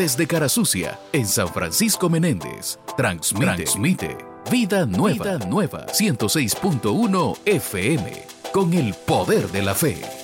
Desde Carasucia, en San Francisco Menéndez. Transmite Vida Nueva, 106.1 FM, con el poder de la fe.